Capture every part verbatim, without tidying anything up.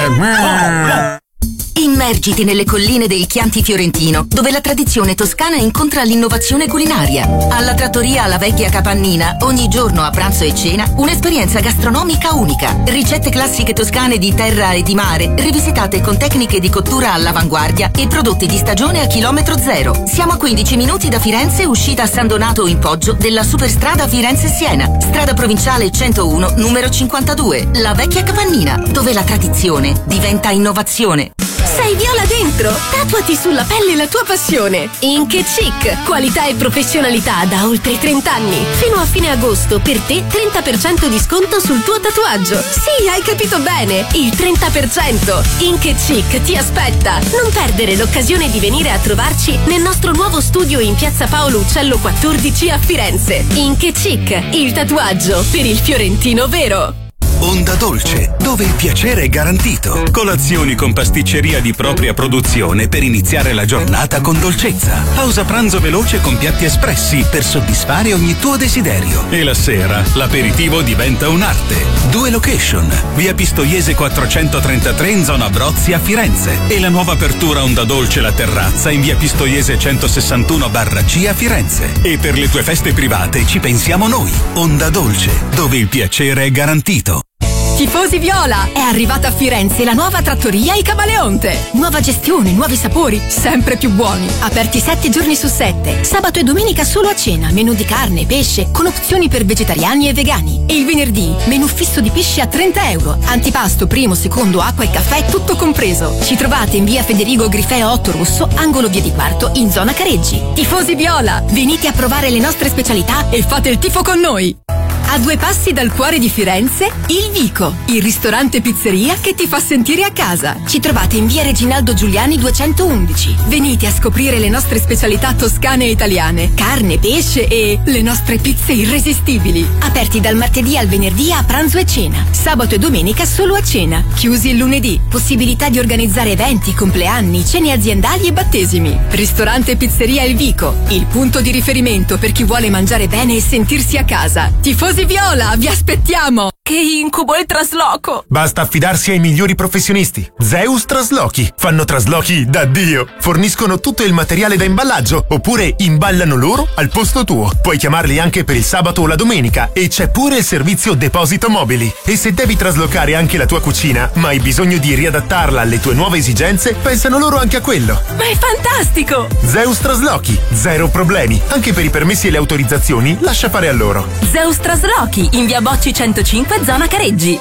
Immergiti nelle colline del Chianti Fiorentino, dove la tradizione toscana incontra l'innovazione culinaria. Alla trattoria La Vecchia Capannina, ogni giorno a pranzo e cena, un'esperienza gastronomica unica. Ricette classiche toscane di terra e di mare, rivisitate con tecniche di cottura all'avanguardia e prodotti di stagione a chilometro zero. Siamo a quindici minuti da Firenze, uscita a San Donato in Poggio della superstrada Firenze-Siena. Strada provinciale centouno, numero cinquantadue. La Vecchia Capannina, dove la tradizione diventa innovazione. Sei viola dentro? Tatuati sulla pelle la tua passione. Ink e Chic, qualità e professionalità da oltre trenta anni. Fino a fine agosto per te trenta per cento di sconto sul tuo tatuaggio. Sì, hai capito bene, il trenta per cento. Ink e Chic ti aspetta. Non perdere l'occasione di venire a trovarci nel nostro nuovo studio in Piazza Paolo Uccello quattordici a Firenze. Ink e Chic, il tatuaggio per il fiorentino vero. Onda Dolce, dove il piacere è garantito. Colazioni con pasticceria di propria produzione per iniziare la giornata con dolcezza. Pausa pranzo veloce con piatti espressi per soddisfare ogni tuo desiderio. E la sera l'aperitivo diventa un'arte. Due location: via Pistoiese quattrocentotrentatré in zona Brozzi a Firenze e la nuova apertura Onda Dolce La Terrazza in via Pistoiese centosessantuno C a Firenze. E per le tue feste private ci pensiamo noi. Onda Dolce, dove il piacere è garantito. Tifosi Viola, è arrivata a Firenze la nuova trattoria I Camaleonte. Nuova gestione, nuovi sapori, sempre più buoni. Aperti sette giorni su sette. Sabato e domenica solo a cena, menù di carne, pesce, con opzioni per vegetariani e vegani. E il venerdì, menù fisso di pesce a trenta euro. Antipasto, primo, secondo, acqua e caffè, tutto compreso. Ci trovate in via Federigo Grifeo otto Rosso, angolo via di Quarto, in zona Careggi. Tifosi Viola, venite a provare le nostre specialità e fate il tifo con noi. A due passi dal cuore di Firenze, Il Vico, il ristorante pizzeria che ti fa sentire a casa. Ci trovate in via Reginaldo Giuliani duecentoundici. Venite a scoprire le nostre specialità toscane e italiane, carne, pesce e le nostre pizze irresistibili. Aperti dal martedì al venerdì a pranzo e cena. Sabato e domenica solo a cena. Chiusi il lunedì. Possibilità di organizzare eventi, compleanni, cene aziendali e battesimi. Ristorante pizzeria Il Vico, il punto di riferimento per chi vuole mangiare bene e sentirsi a casa. Tifosi Viola, vi aspettiamo! Che incubo il trasloco! Basta affidarsi ai migliori professionisti. Zeus Traslochi. Fanno traslochi da Dio. Forniscono tutto il materiale da imballaggio, oppure imballano loro al posto tuo. Puoi chiamarli anche per il sabato o la domenica e c'è pure il servizio deposito mobili. E se devi traslocare anche la tua cucina, ma hai bisogno di riadattarla alle tue nuove esigenze, pensano loro anche a quello. Ma è fantastico! Zeus Traslochi. Zero problemi. Anche per i permessi e le autorizzazioni, lascia fare a loro. Zeus Traslochi, in via Bocci centocinque, zona Careggi.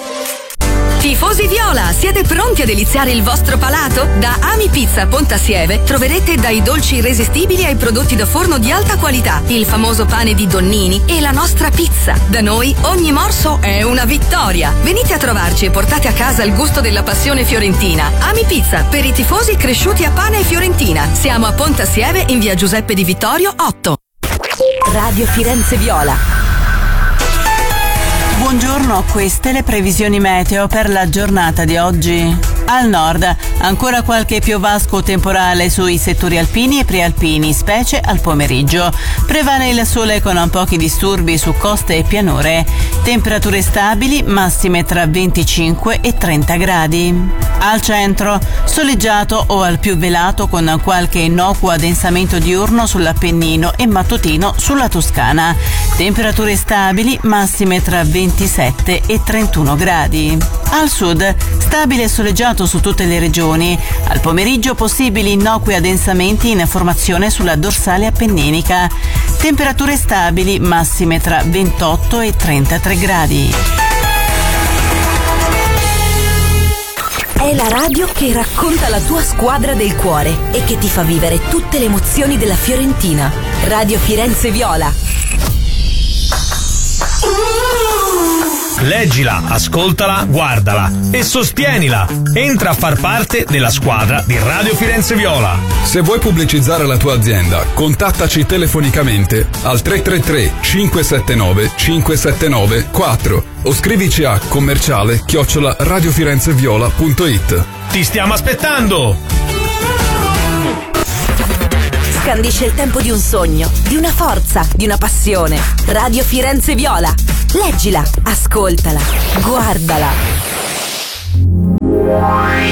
Tifosi Viola, siete pronti a deliziare il vostro palato? Da Ami Pizza Pontasieve troverete dai dolci irresistibili ai prodotti da forno di alta qualità, il famoso pane di Donnini e la nostra pizza. Da noi ogni morso è una vittoria. Venite a trovarci e portate a casa il gusto della passione fiorentina. Ami Pizza, per i tifosi cresciuti a pane e fiorentina. Siamo a Pontasieve in via Giuseppe Di Vittorio otto. Radio Firenze Viola. Buongiorno, queste le previsioni meteo per la giornata di oggi. Al nord, ancora qualche piovasco temporale sui settori alpini e prealpini, specie al pomeriggio. Prevale il sole con pochi disturbi su coste e pianure. Temperature stabili, massime tra venticinque e trenta gradi. Al centro, soleggiato o al più velato con qualche innocuo addensamento diurno sull'Appennino e mattutino sulla Toscana. Temperature stabili, massime tra ventisette e trentuno gradi. Al sud, stabile e soleggiato su tutte le regioni. Al pomeriggio possibili innocui addensamenti in formazione sulla dorsale appenninica. Temperature stabili, massime tra ventotto e trentatré gradi. È la radio che racconta la tua squadra del cuore e che ti fa vivere tutte le emozioni della Fiorentina. Radio Firenze Viola. Leggila, ascoltala, guardala e sostienila. Entra a far parte della squadra di Radio Firenze Viola. Se vuoi pubblicizzare la tua azienda, contattaci telefonicamente al tre tre tre cinque sette nove cinque sette nove quattro o scrivici a commerciale chiocciola radiofirenzeviola punto it. Ti stiamo aspettando! Scandisce il tempo di un sogno, di una forza, di una passione. Radio Firenze Viola. Leggila, ascoltala, guardala.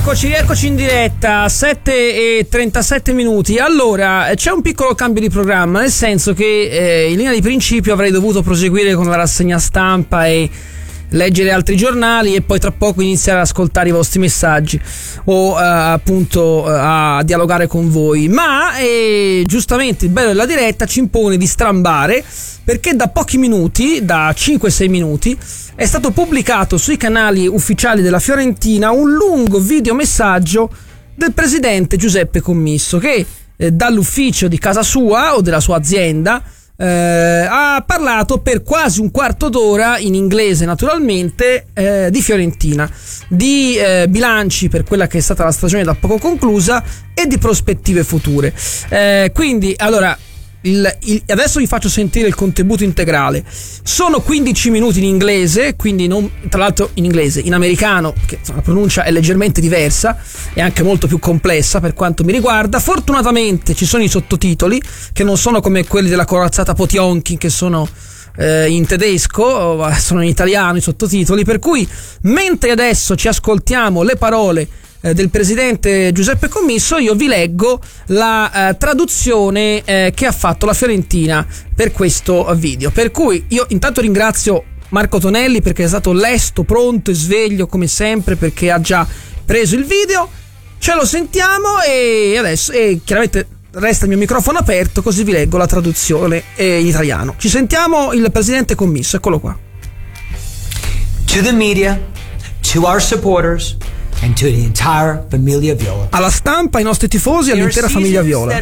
rieccoci, rieccoci in diretta, sette e trentasette minuti. Allora, c'è un piccolo cambio di programma, nel senso che eh, in linea di principio avrei dovuto proseguire con la rassegna stampa e leggere altri giornali e poi tra poco iniziare ad ascoltare i vostri messaggi o eh, appunto eh, a dialogare con voi, ma eh, giustamente il bello della diretta ci impone di strambare, perché da pochi minuti, da cinque sei minuti, è stato pubblicato sui canali ufficiali della Fiorentina un lungo videomessaggio del presidente Giuseppe Commisso, che eh, dall'ufficio di casa sua o della sua azienda eh, ha parlato per quasi un quarto d'ora, in inglese naturalmente, eh, di Fiorentina, di eh, bilanci per quella che è stata la stagione da poco conclusa e di prospettive future. Eh, quindi, allora, Il, il, adesso vi faccio sentire il contributo integrale. Sono quindici minuti in inglese, quindi non, tra l'altro in inglese, in americano, che insomma, la pronuncia è leggermente diversa e anche molto più complessa per quanto mi riguarda. Fortunatamente ci sono i sottotitoli, che non sono come quelli della corazzata Potionkin, che sono eh, in tedesco, sono in italiano i sottotitoli, per cui mentre adesso ci ascoltiamo le parole del presidente Giuseppe Commisso, io vi leggo la eh, traduzione eh, che ha fatto la Fiorentina per questo video. Per cui io intanto ringrazio Marco Tonelli, perché è stato lesto, pronto e sveglio come sempre, perché ha già preso il video. Ce lo sentiamo e adesso e chiaramente resta il mio microfono aperto, così vi leggo la traduzione eh, in italiano. Ci sentiamo il presidente Commisso, eccolo qua. To the media, to our supporters, and to the entire famiglia Viola. Alla stampa, ai nostri tifosi e all'intera famiglia Viola.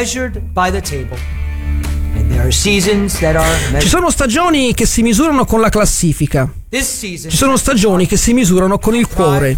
Ci sono stagioni che si misurano con la classifica. Ci sono stagioni che si misurano con il cuore.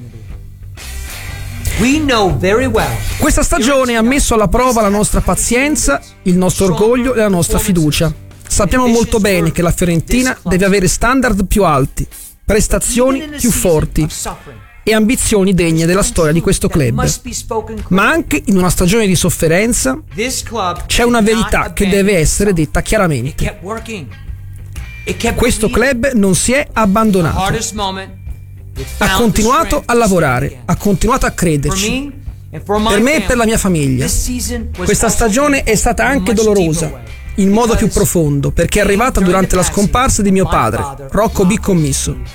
Questa stagione ha messo alla prova la nostra pazienza, il nostro orgoglio e la nostra fiducia. Sappiamo molto bene che la Fiorentina deve avere standard più alti, prestazioni più forti e ambizioni degne della storia di questo club. Ma anche in una stagione di sofferenza c'è una verità che deve essere detta chiaramente. Questo club non si è abbandonato. Ha continuato a lavorare, ha continuato a crederci. Per me e per la mia famiglia. Questa stagione è stata anche dolorosa, in modo più profondo, perché è arrivata durante la scomparsa di mio padre, Rocco B. Commisso.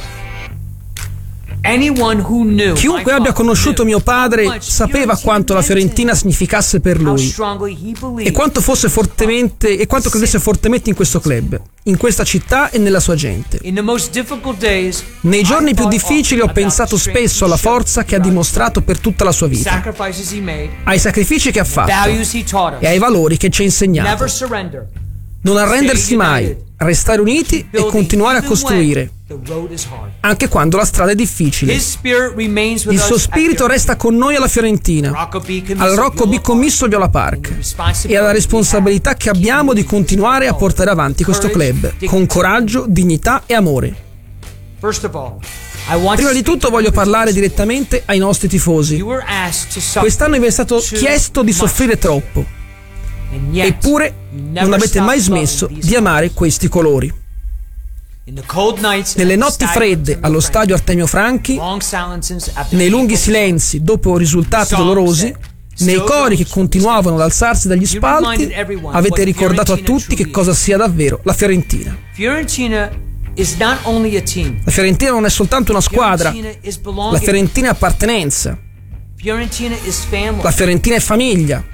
Chiunque abbia conosciuto mio padre sapeva quanto la Fiorentina significasse per lui e quanto fosse fortemente e quanto credesse fortemente in questo club, in questa città e nella sua gente. Nei giorni più difficili ho pensato spesso alla forza che ha dimostrato per tutta la sua vita, ai sacrifici che ha fatto e ai valori che ci ha insegnato. Non arrendersi mai, restare uniti e continuare a costruire, anche quando la strada è difficile. Il suo spirito resta con noi alla Fiorentina, al Rocco B. Commisso Viola Park, e alla responsabilità che abbiamo di continuare a portare avanti questo club con coraggio, dignità e amore. Prima di tutto voglio parlare direttamente ai nostri tifosi. Quest'anno vi è stato chiesto di soffrire troppo, eppure non avete mai smesso di amare questi colori. Nelle notti fredde allo stadio Artemio Franchi, nei lunghi silenzi dopo risultati dolorosi, nei cori che continuavano ad alzarsi dagli spalti, avete ricordato a tutti che cosa sia davvero la Fiorentina. La Fiorentina non è soltanto una squadra, la Fiorentina è appartenenza, la Fiorentina è famiglia,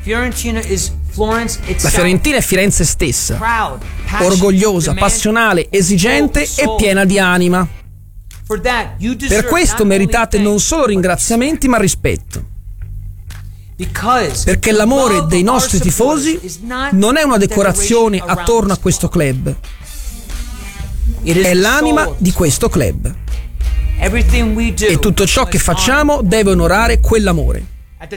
la Fiorentina è Firenze stessa, orgogliosa, passionale, esigente e piena di anima. Per questo meritate non solo ringraziamenti ma rispetto, perché l'amore dei nostri tifosi non è una decorazione attorno a questo club, è l'anima di questo club, e tutto ciò che facciamo deve onorare quell'amore.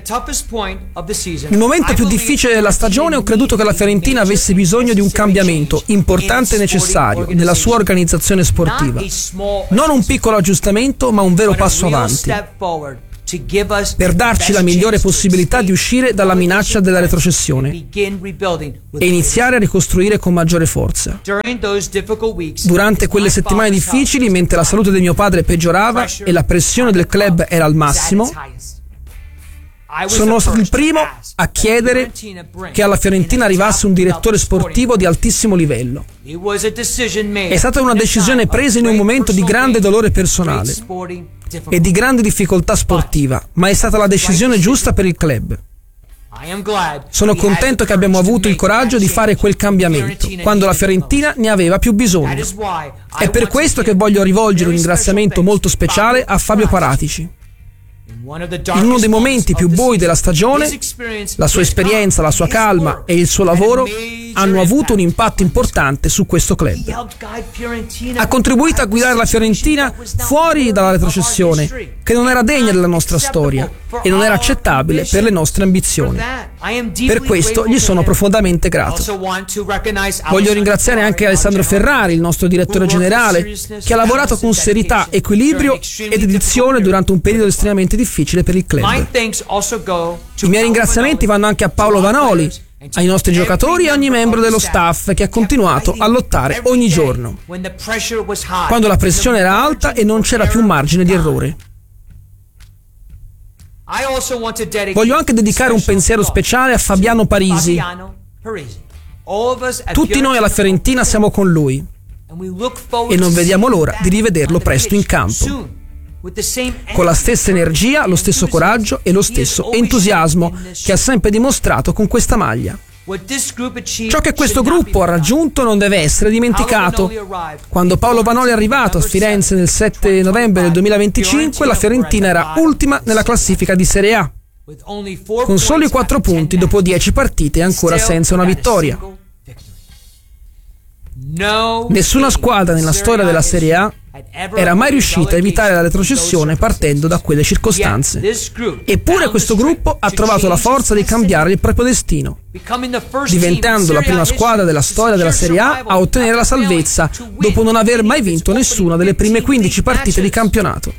Nel momento più difficile della stagione ho creduto che la Fiorentina avesse bisogno di un cambiamento importante e necessario nella sua organizzazione sportiva. Non un piccolo aggiustamento, ma un vero passo avanti. per darci la migliore possibilità di uscire dalla minaccia della retrocessione e iniziare a ricostruire con maggiore forza. Durante quelle settimane difficili, mentre la salute di mio padre peggiorava e la pressione del club era al massimo, sono stato il primo a chiedere che alla Fiorentina arrivasse un direttore sportivo di altissimo livello. È stata una decisione presa in un momento di grande dolore personale e di grande difficoltà sportiva, ma è stata la decisione giusta per il club. Sono contento che abbiamo avuto il coraggio di fare quel cambiamento quando la Fiorentina ne aveva più bisogno. È per questo che voglio rivolgere un ringraziamento molto speciale a Fabio Paratici. In uno dei momenti più bui della stagione, la sua esperienza, la sua calma e il suo lavoro hanno avuto un impatto importante su questo club. Ha contribuito a guidare la Fiorentina fuori dalla retrocessione, che non era degna della nostra storia e non era accettabile per le nostre ambizioni. Per questo gli sono profondamente grato. Voglio ringraziare anche Alessandro Ferrari, il nostro direttore generale, che ha lavorato con serietà, equilibrio ed dedizione durante un periodo estremamente difficile per il club. I miei ringraziamenti vanno anche a Paolo Vanoli, ai nostri giocatori e a ogni membro dello staff che ha continuato a lottare ogni giorno quando la pressione era alta e non c'era più margine di errore. Voglio anche dedicare un pensiero speciale a Fabiano Parisi. Tutti noi alla Fiorentina siamo con lui e non vediamo l'ora di rivederlo presto in campo, con la stessa energia, lo stesso coraggio e lo stesso entusiasmo che ha sempre dimostrato con questa maglia. Ciò che questo gruppo ha raggiunto non deve essere dimenticato. Quando Paolo Vanoli è arrivato a Firenze nel sette novembre del duemilaventicinque, la Fiorentina era ultima nella classifica di Serie A, con soli quattro punti dopo dieci partite e ancora senza una vittoria. Nessuna squadra nella storia della Serie A era mai riuscita a evitare la retrocessione partendo da quelle circostanze. Eppure questo gruppo ha trovato la forza di cambiare il proprio destino, diventando la prima squadra della storia della Serie A a ottenere la salvezza dopo non aver mai vinto nessuna delle prime quindici partite di campionato.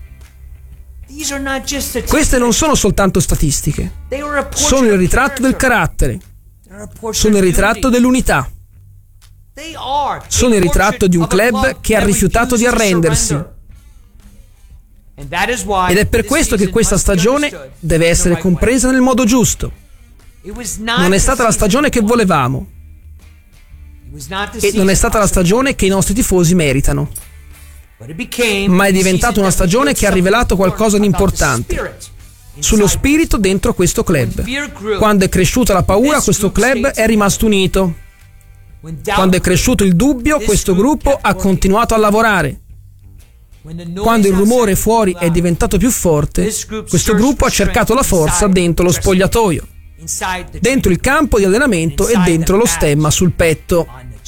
Queste non sono soltanto statistiche, sono il ritratto del carattere, sono il ritratto dell'unità. Sono il ritratto di un club che ha rifiutato di arrendersi. Ed è per questo che questa stagione deve essere compresa nel modo giusto. Non è stata la stagione che volevamo e non è stata la stagione che i nostri tifosi meritano, ma è diventata una stagione che ha rivelato qualcosa di importante sullo spirito dentro questo club. Quando è cresciuta la paura, questo club è rimasto unito. Quando è cresciuto il dubbio, questo gruppo ha continuato a lavorare. Quando il rumore fuori è diventato più forte, questo gruppo ha cercato la forza dentro lo spogliatoio, dentro il campo di allenamento e dentro lo stemma sul petto.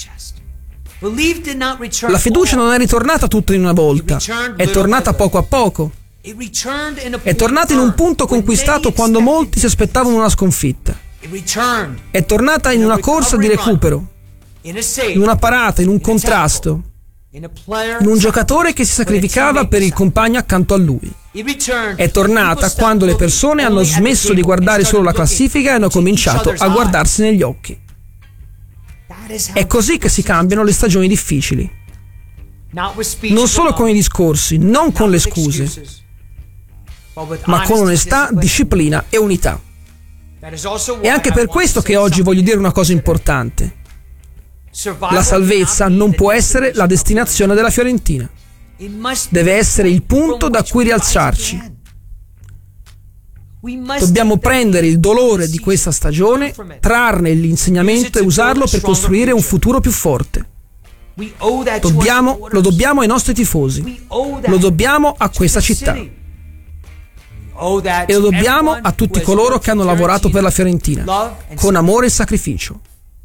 La fiducia non è ritornata tutta in una volta, è tornata poco a poco. È tornata in un punto conquistato quando molti si aspettavano una sconfitta. È tornata in una corsa di recupero, in una parata, in un contrasto, in un giocatore che si sacrificava per il compagno accanto a lui. È tornata quando le persone hanno smesso di guardare solo la classifica e hanno cominciato a guardarsi negli occhi. È così che si cambiano le stagioni difficili. Non solo con i discorsi, non con le scuse, ma con onestà, disciplina e unità. È anche per questo che oggi voglio dire una cosa importante. La salvezza non può essere la destinazione della Fiorentina. Deve essere il punto da cui rialzarci. Dobbiamo prendere il dolore di questa stagione, trarne l'insegnamento e usarlo per costruire un futuro più forte. Dobbiamo, lo dobbiamo ai nostri tifosi, lo dobbiamo a questa città e lo dobbiamo a tutti coloro che hanno lavorato per la Fiorentina con amore e sacrificio.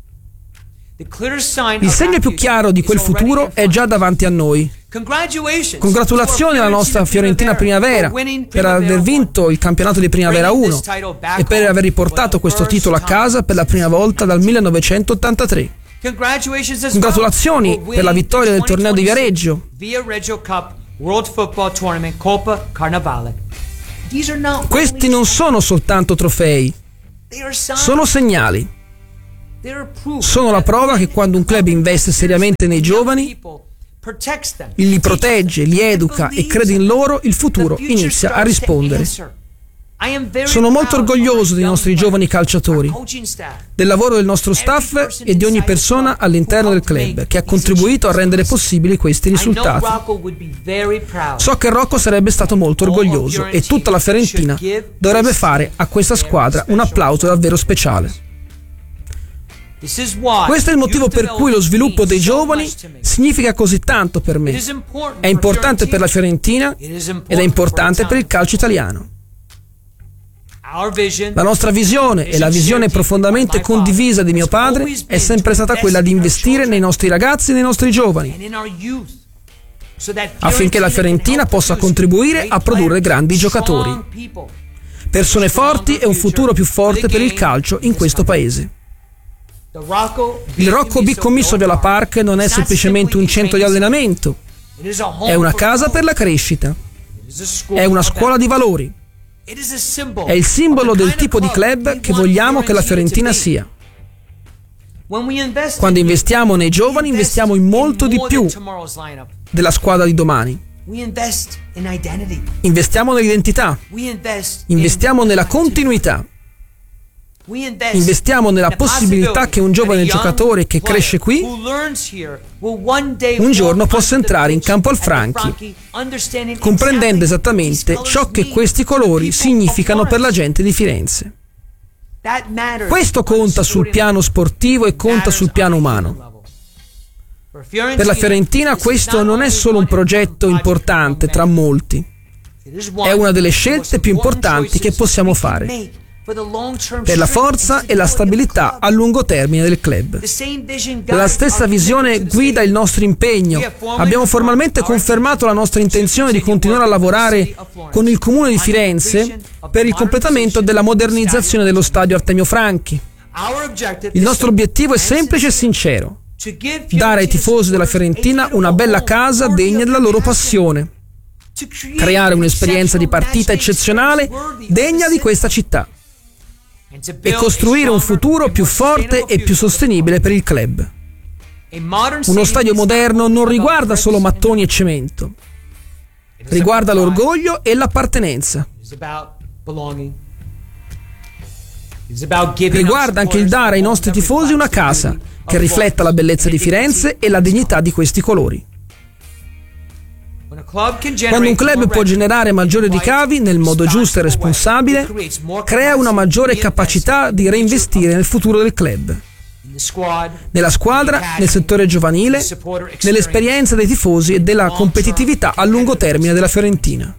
Il segno più chiaro di quel futuro è già davanti a noi. Congratulazioni alla nostra Fiorentina Primavera per aver vinto il campionato di Primavera uno e per aver riportato questo titolo a casa per la prima volta dal millenovecentottantatré. Congratulazioni per la vittoria del torneo di Viareggio. Questi non sono soltanto trofei, sono segnali. Sono la prova che quando un club investe seriamente nei giovani, li protegge, li educa e crede in loro, il futuro inizia a rispondere. Sono molto orgoglioso dei nostri giovani calciatori, del lavoro del nostro staff e di ogni persona all'interno del club che ha contribuito a rendere possibili questi risultati. So che Rocco sarebbe stato molto orgoglioso e tutta la Fiorentina dovrebbe fare a questa squadra un applauso davvero speciale. Questo è il motivo per cui lo sviluppo dei giovani significa così tanto per me. È importante per la Fiorentina ed è importante per il calcio italiano. La nostra visione e la visione profondamente condivisa di mio padre è sempre stata quella di investire nei nostri ragazzi e nei nostri giovani, affinché la Fiorentina possa contribuire a produrre grandi giocatori, persone forti e un futuro più forte per il calcio in questo paese. Il Rocco B Commisso Viola Park non è semplicemente un centro di allenamento, è una casa per la crescita, è una scuola di valori. È il simbolo del tipo di club che vogliamo che la Fiorentina sia. Quando investiamo nei giovani, investiamo in molto di più della squadra di domani. Investiamo nell'identità, investiamo nella continuità, investiamo nella possibilità che un giovane giocatore che cresce qui un giorno possa entrare in campo al Franchi comprendendo esattamente ciò che questi colori significano per la gente di Firenze. Questo conta sul piano sportivo e conta sul piano umano. Per la Fiorentina questo non è solo un progetto importante tra molti, è una delle scelte più importanti che possiamo fare per la forza e la stabilità a lungo termine del club. La stessa visione guida il nostro impegno. Abbiamo formalmente confermato la nostra intenzione di continuare a lavorare con il Comune di Firenze per il completamento della modernizzazione dello stadio Artemio Franchi. Il nostro obiettivo è semplice e sincero: dare ai tifosi della Fiorentina una bella casa degna della loro passione, creare un'esperienza di partita eccezionale degna di questa città e costruire un futuro più forte e più sostenibile per il club. Uno stadio moderno non riguarda solo mattoni e cemento, riguarda l'orgoglio e l'appartenenza. Riguarda anche il dare ai nostri tifosi una casa che rifletta la bellezza di Firenze e la dignità di questi colori. Quando un club può generare maggiori ricavi nel modo giusto e responsabile, crea una maggiore capacità di reinvestire nel futuro del club, nella squadra, nel settore giovanile, nell'esperienza dei tifosi e della competitività a lungo termine della Fiorentina.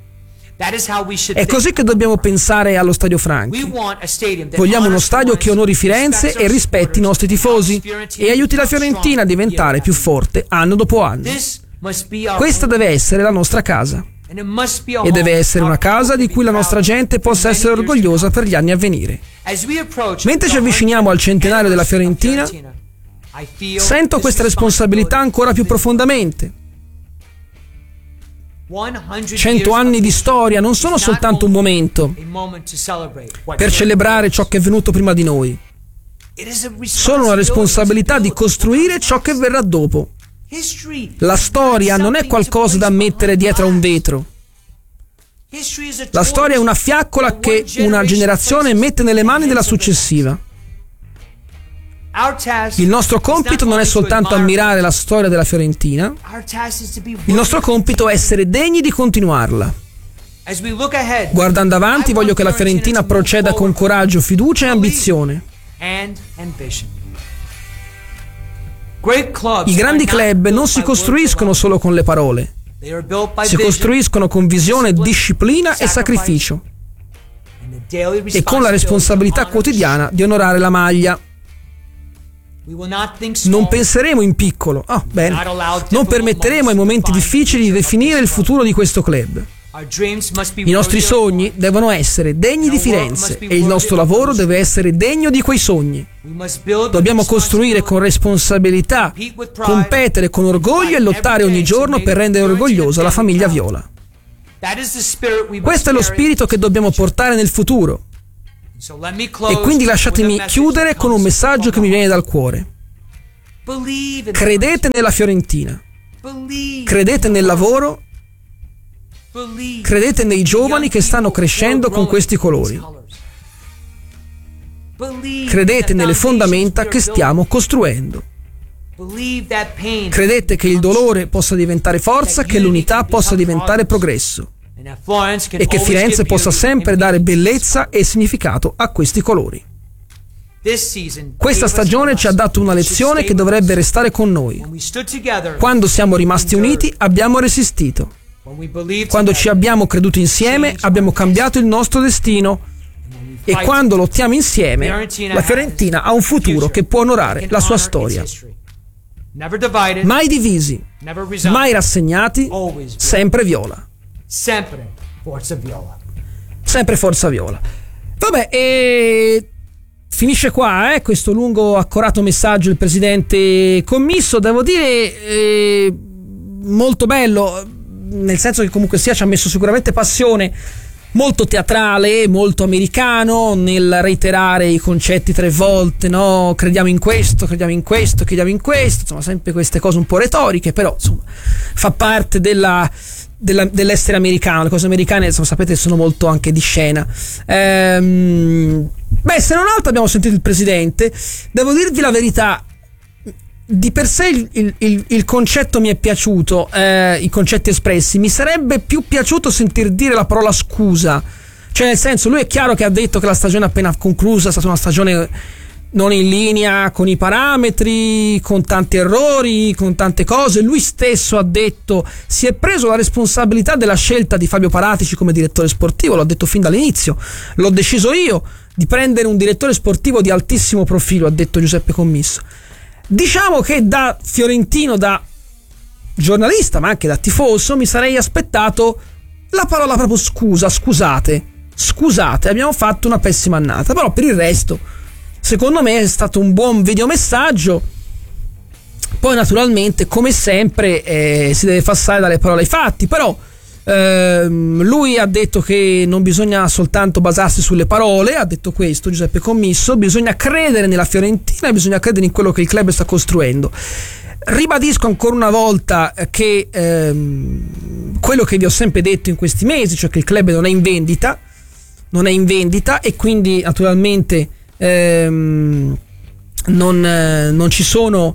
È così che dobbiamo pensare allo Stadio Franchi. Vogliamo uno stadio che onori Firenze e rispetti i nostri tifosi e aiuti la Fiorentina a diventare più forte anno dopo anno. Questa deve essere la nostra casa e deve essere una casa di cui la nostra gente possa essere orgogliosa per gli anni a venire. Mentre ci avviciniamo al centenario della Fiorentina, sento questa responsabilità ancora più profondamente. Cento anni di storia non sono soltanto un momento per celebrare ciò che è venuto prima di noi, sono una responsabilità di costruire ciò che verrà dopo. La storia non è qualcosa da mettere dietro a un vetro. La storia è una fiaccola che una generazione mette nelle mani della successiva. Il nostro compito non è soltanto ammirare la storia della Fiorentina, il nostro compito è essere degni di continuarla. Guardando avanti, voglio che la Fiorentina proceda con coraggio, fiducia e ambizione. I grandi club non si costruiscono solo con le parole, si costruiscono con visione, disciplina e sacrificio e con la responsabilità quotidiana di onorare la maglia. Non penseremo in piccolo, oh, bene. Non permetteremo ai momenti difficili di definire il futuro di questo club. I nostri sogni devono essere degni di Firenze e il nostro lavoro deve essere degno di quei sogni. Dobbiamo costruire con responsabilità, competere con orgoglio e lottare ogni giorno per rendere orgogliosa la famiglia viola. Questo è lo spirito che dobbiamo portare nel futuro. E quindi lasciatemi chiudere con un messaggio che mi viene dal cuore. Credete nella Fiorentina, credete nel lavoro, credete nei giovani che stanno crescendo con questi colori, credete nelle fondamenta che stiamo costruendo, credete che il dolore possa diventare forza, che l'unità possa diventare progresso e che Firenze possa sempre dare bellezza e significato a questi colori. Questa stagione ci ha dato una lezione che dovrebbe restare con noi. Quando siamo rimasti uniti abbiamo resistito. Quando ci abbiamo creduto insieme abbiamo cambiato il nostro destino. E quando lottiamo insieme la Fiorentina ha un futuro che può onorare la sua storia. Mai divisi, mai rassegnati, sempre viola. Sempre Forza Viola. Sempre Forza Viola. Vabbè, e finisce qua eh, questo lungo accorato messaggio del presidente Commisso. Devo dire eh, molto bello, nel senso che comunque sia ci ha messo sicuramente passione, molto teatrale, molto americano nel reiterare i concetti tre volte, no? Crediamo in questo, crediamo in questo, crediamo in questo, insomma sempre queste cose un po' retoriche, però insomma fa parte della Della, dell'essere americano. Le cose americane, insomma, sapete, sono molto anche di scena. Ehm, beh, se non altro abbiamo sentito il presidente. Devo dirvi la verità, di per sé il, il, il concetto mi è piaciuto, eh, i concetti espressi. Mi sarebbe più piaciuto sentir dire la parola scusa, cioè nel senso, lui è chiaro che ha detto che la stagione appena conclusa è stata una stagione non in linea con i parametri, con tanti errori, con tante cose. Lui stesso ha detto, si è preso la responsabilità della scelta di Fabio Paratici come direttore sportivo, l'ho detto fin dall'inizio, l'ho deciso io di prendere un direttore sportivo di altissimo profilo, ha detto Giuseppe Commisso. Diciamo che da fiorentino, da giornalista ma anche da tifoso, mi sarei aspettato la parola proprio scusa, scusate, scusate, abbiamo fatto una pessima annata. Però per il resto secondo me è stato un buon videomessaggio. Poi naturalmente, come sempre, eh, si deve passare dalle parole ai fatti. Però ehm, lui ha detto che non bisogna soltanto basarsi sulle parole, ha detto questo Giuseppe Commisso, bisogna credere nella Fiorentina e bisogna credere in quello che il club sta costruendo. Ribadisco ancora una volta che ehm, quello che vi ho sempre detto in questi mesi, cioè che il club non è in vendita, non è in vendita e quindi naturalmente Ehm, non, eh, non ci sono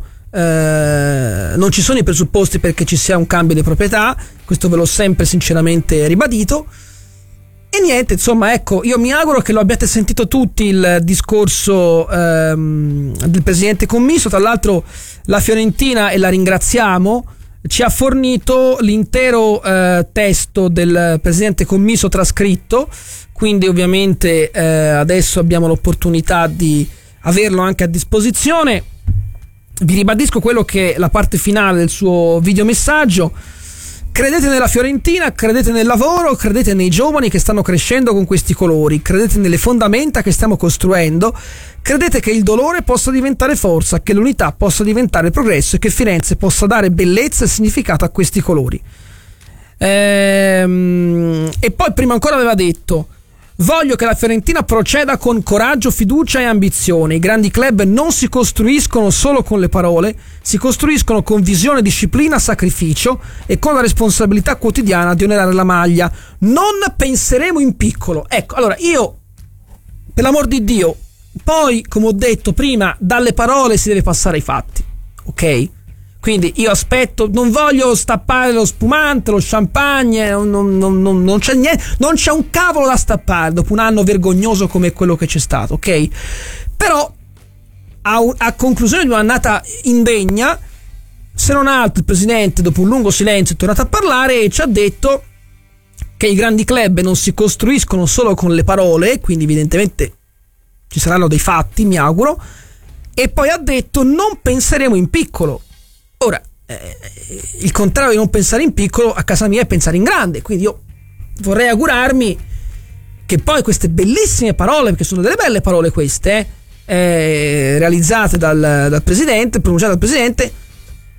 eh, non ci sono i presupposti perché ci sia un cambio di proprietà. Questo ve l'ho sempre sinceramente ribadito. E niente, insomma, ecco, io mi auguro che lo abbiate sentito tutti il discorso ehm, del presidente Commisso. Tra l'altro la Fiorentina, e la ringraziamo, ci ha fornito l'intero eh, testo del presidente Commisso trascritto, quindi ovviamente eh, adesso abbiamo l'opportunità di averlo anche a disposizione. Vi ribadisco quello che è la parte finale del suo videomessaggio: credete nella Fiorentina, credete nel lavoro, credete nei giovani che stanno crescendo con questi colori, credete nelle fondamenta che stiamo costruendo, credete che il dolore possa diventare forza, che l'unità possa diventare progresso e che Firenze possa dare bellezza e significato a questi colori. Ehm, e poi prima ancora aveva detto: voglio che la Fiorentina proceda con coraggio, fiducia e ambizione. I grandi club non si costruiscono solo con le parole, si costruiscono con visione, disciplina, sacrificio e con la responsabilità quotidiana di onorare la maglia. Non penseremo in piccolo. Ecco, allora io, per l'amor di Dio, poi, come ho detto prima, dalle parole si deve passare ai fatti, ok? Quindi io aspetto, non voglio stappare lo spumante, lo champagne, non, non, non, non c'è niente, non c'è un cavolo da stappare dopo un anno vergognoso come quello che c'è stato, ok? Però a, a conclusione di un'annata indegna, se non altro il presidente dopo un lungo silenzio è tornato a parlare e ci ha detto che i grandi club non si costruiscono solo con le parole, quindi evidentemente ci saranno dei fatti, mi auguro, e poi ha detto non penseremo in piccolo. Ora, eh, il contrario di non pensare in piccolo a casa mia è pensare in grande, quindi io vorrei augurarmi che poi queste bellissime parole, perché sono delle belle parole queste, eh, realizzate dal, dal presidente, pronunciate dal presidente,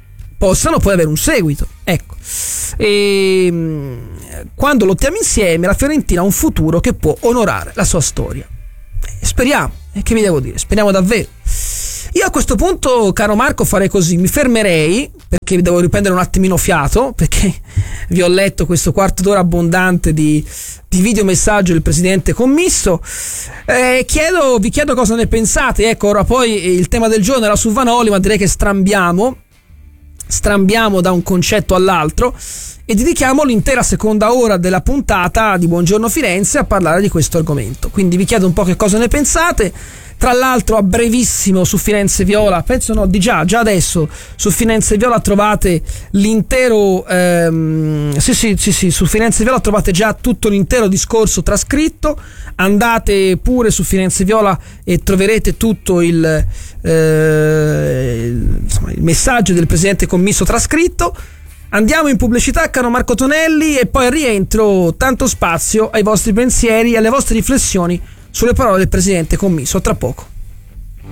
possano poi avere un seguito. Ecco, e quando lottiamo insieme la Fiorentina ha un futuro che può onorare la sua storia. Speriamo, e che vi devo dire, speriamo davvero. Io a questo punto, caro Marco, farei così, mi fermerei perché devo riprendere un attimino fiato, perché vi ho letto questo quarto d'ora abbondante di, di videomessaggio del presidente commisso. Eh, chiedo, vi chiedo cosa ne pensate. Ecco, ora poi il tema del giorno era su Vanoli, ma direi che strambiamo strambiamo da un concetto all'altro e dedichiamo l'intera seconda ora della puntata di Buongiorno Firenze a parlare di questo argomento. Quindi vi chiedo un po' che cosa ne pensate. Tra l'altro, a brevissimo su Firenze Viola, penso no, di già, già adesso su Firenze Viola trovate l'intero ehm, sì, sì, sì, sì, su Firenze Viola trovate già tutto l'intero discorso trascritto. Andate pure su Firenze Viola e troverete tutto il, eh, il, insomma, il messaggio del presidente commisso trascritto. Andiamo in pubblicità, caro Marco Tonelli, e poi al rientro tanto spazio ai vostri pensieri e alle vostre riflessioni sulle parole del presidente commisso. Tra poco.